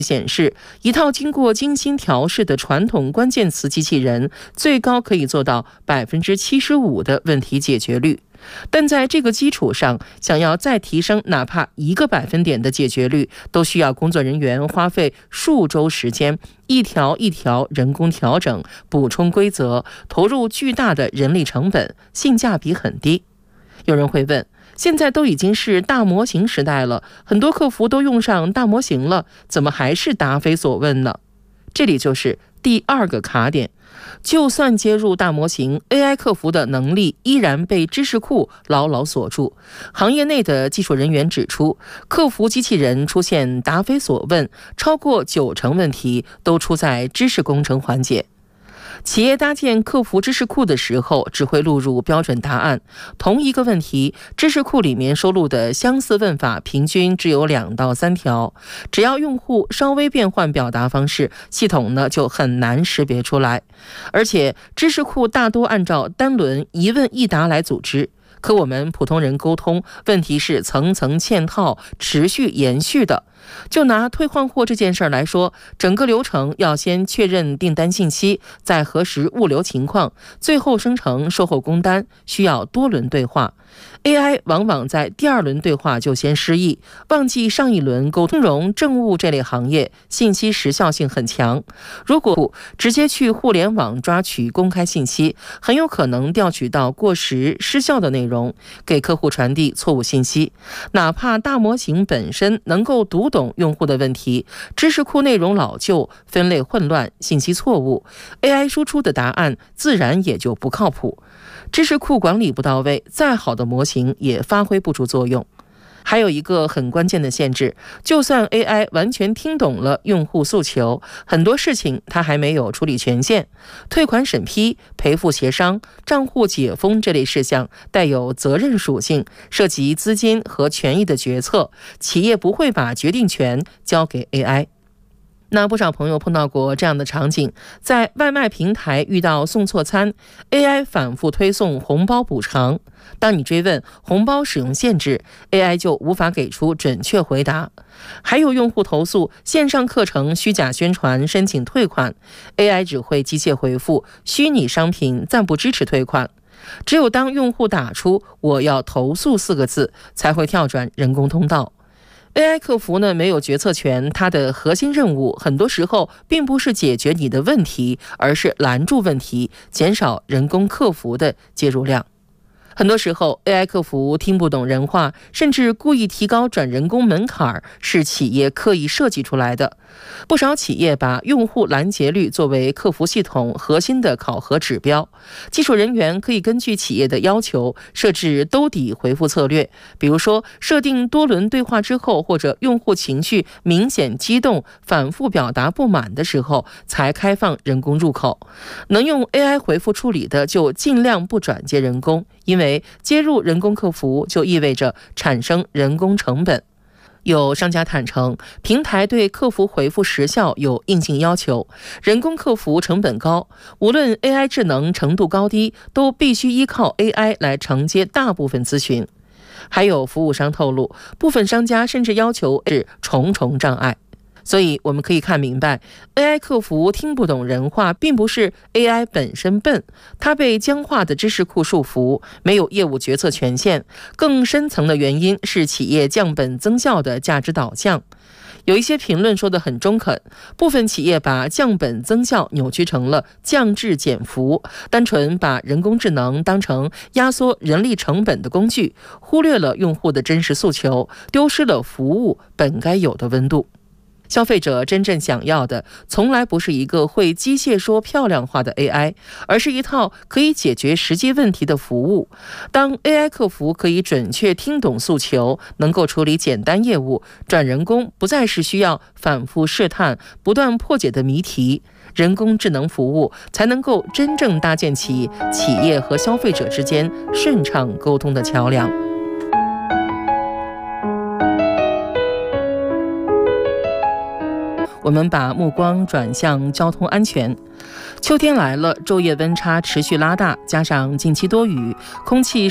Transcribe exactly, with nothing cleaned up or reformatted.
显示，一套经过精心调试的传统关键词机器人，最高可以做到百分之七十五的问题解决率。但在这个基础上，想要再提升哪怕一个百分点的解决率，都需要工作人员花费数周时间，一条一条人工调整、补充规则，投入巨大的人力成本，性价比很低。有人会问，现在都已经是大模型时代了，很多客服都用上大模型了，怎么还是答非所问呢？这里就是第二个卡点。就算接入大模型 ，A I 客服的能力依然被知识库牢牢锁住。行业内的技术人员指出，客服机器人出现答非所问，超过九成问题都出在知识工程环节。企业搭建客服知识库的时候，只会录入标准答案。同一个问题，知识库里面收录的相似问法平均只有两到三条。只要用户稍微变换表达方式，系统呢就很难识别出来。而且，知识库大多按照单轮一问一答来组织。可我们普通人沟通，问题是层层嵌套、持续延续的。就拿退换货这件事儿来说，整个流程要先确认订单信息，再核实物流情况，最后生成售后工单，需要多轮对话。A I 往往在第二轮对话就先失忆，忘记上一轮沟通。金融、政务这类行业信息时效性很强，如果直接去互联网抓取公开信息，很有可能调取到过时失效的内容，给客户传递错误信息。哪怕大模型本身能够读懂用户的问题，知识库内容老旧、分类混乱、信息错误， A I 输出的答案自然也就不靠谱。知识库管理不到位，再好的模型也发挥不出作用。还有一个很关键的限制，就算 A I 完全听懂了用户诉求，很多事情它还没有处理权限。退款审批、赔付协商、账户解封这类事项带有责任属性，涉及资金和权益的决策，企业不会把决定权交给 A I。那不少朋友碰到过这样的场景，在外卖平台遇到送错餐， A I 反复推送红包补偿。当你追问红包使用限制， A I 就无法给出准确回答。还有用户投诉线上课程虚假宣传，申请退款， A I 只会机械回复虚拟商品暂不支持退款。只有当用户打出我要投诉四个字，才会跳转人工通道。A I 客服呢没有决策权，它的核心任务很多时候并不是解决你的问题，而是拦住问题，减少人工客服的介入量。很多时候 A I 客服听不懂人话，甚至故意提高转人工门槛，是企业刻意设计出来的。不少企业把用户拦截率作为客服系统核心的考核指标，技术人员可以根据企业的要求设置兜底回复策略，比如说设定多轮对话之后，或者用户情绪明显激动、反复表达不满的时候才开放人工入口。能用 A I 回复处理的就尽量不转接人工，因为接入人工客服就意味着产生人工成本。有商家坦诚，平台对客服回复时效有硬性要求，人工客服成本高，无论 A I 智能程度高低，都必须依靠 A I 来承接大部分咨询。还有服务商透露，部分商家甚至要求是重重障碍。所以我们可以看明白， A I 客服听不懂人话，并不是 A I 本身笨，它被僵化的知识库束缚，没有业务决策权限。更深层的原因是企业降本增效的价值导向。有一些评论说得很中肯，部分企业把降本增效扭曲成了降质减服，单纯把人工智能当成压缩人力成本的工具，忽略了用户的真实诉求，丢失了服务本该有的温度。消费者真正想要的，从来不是一个会机械说漂亮话的 A I， 而是一套可以解决实际问题的服务。当 A I 客服可以准确听懂诉求，能够处理简单业务，转人工不再是需要反复试探、不断破解的谜题，人工智能服务才能够真正搭建起企业和消费者之间顺畅沟通的桥梁。我们把目光转向交通安全。秋天来了，昼夜温差持续拉大，加上近期多雨，空气